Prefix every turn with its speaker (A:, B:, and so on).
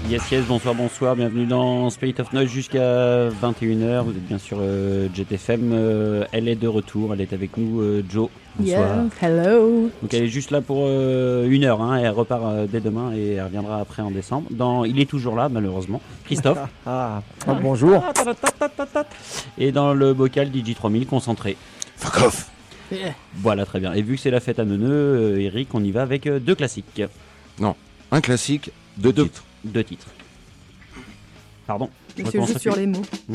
A: Yes, bonsoir, bienvenue dans Spirit of Noise jusqu'à 21h. Vous êtes bien sûr JetFM, elle est de retour, elle est avec nous, Jo. Bonsoir.
B: Yeah, hello.
A: Donc elle est juste là pour 1 heure, hein, elle repart dès demain et elle reviendra après en décembre. Il est toujours là, malheureusement. Christophe.
C: Bonjour.
A: Et dans le bocal DJ 3000, concentré.
D: Fuck off.
A: Voilà, très bien. Et vu que c'est la fête à Neuneu, Eric, on y va avec 2 classiques.
D: Non, un classique, deux titres.
A: 2 titres. Pardon.
B: Je suis juste sur les mots.